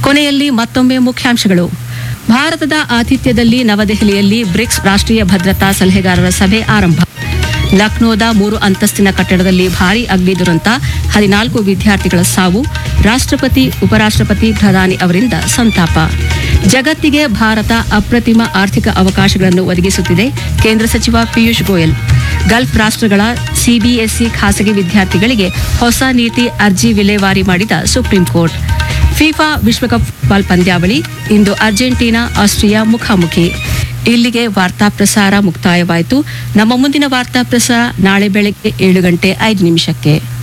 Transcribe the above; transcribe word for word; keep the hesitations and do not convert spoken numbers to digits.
ಕೊನೆಯಲ್ಲಿ ಮತ್ತೊಮ್ಮೆ ಮುಖ್ಯಾಂಶಗಳು. ಭಾರತದ ಆತಿಥ್ಯದಲ್ಲಿ ನವದೆಹಲಿಯಲ್ಲಿ ಬ್ರಿಕ್ಸ್ ರಾಷ್ಟ್ರೀಯ ಭದ್ರತಾ ಸಲಹೆಗಾರರ ಸಭೆ ಆರಂಭ. ಲಕ್ನೋದ ಮೂರು ಅಂತಸ್ತಿನ ಕಟ್ಟಡದಲ್ಲಿ ಭಾರೀ ಅಗ್ನಿ ದುರಂತ, ಹದಿನಾಲ್ಕು ವಿದ್ಯಾರ್ಥಿಗಳ ಸಾವು. ರಾಷ್ಟ್ರಪತಿ, ಉಪರಾಷ್ಟ್ರಪತಿ, ಪ್ರಧಾನಿ ಅವರಿಂದ ಸಂತಾಪ. ಜಗತ್ತಿಗೆ ಭಾರತ ಅಪ್ರತಿಮ ಆರ್ಥಿಕ ಅವಕಾಶಗಳನ್ನು ಒದಗಿಸುತ್ತಿದೆ, ಕೇಂದ್ರ ಸಚಿವ ಪಿಯೂಷ್ ಗೋಯಲ್. ಗಲ್ಫ್ ರಾಷ್ಟ್ರಗಳ ಸಿಬಿಎಸ್ಇ ಖಾಸಗಿ ವಿದ್ಯಾರ್ಥಿಗಳಿಗೆ ಹೊಸ ನೀತಿ ಅರ್ಜಿ ವಿಲೇವಾರಿ ಮಾಡಿದ ಸುಪ್ರೀಂ ಕೋರ್ಟ್. ಫಿಫಾ ವಿಶ್ವಕಪ್ ಫುಟ್ಬಾಲ್ ಪಂದ್ಯಾವಳಿ ಇಂದು ಅರ್ಜೆಂಟೀನಾ ಆಸ್ಟ್ರಿಯಾ ಮುಖಾಮುಖಿ. ಇಲ್ಲಿಗೆ ವಾರ್ತಾ ಪ್ರಸಾರ ಮುಕ್ತಾಯವಾಯಿತು. ನಮ್ಮ ಮುಂದಿನ ವಾರ್ತಾ ಪ್ರಸಾರ ನಾಳೆ ಬೆಳಗ್ಗೆ ಏಳು ಗಂಟೆ ಐದು ನಿಮಿಷಕ್ಕೆ.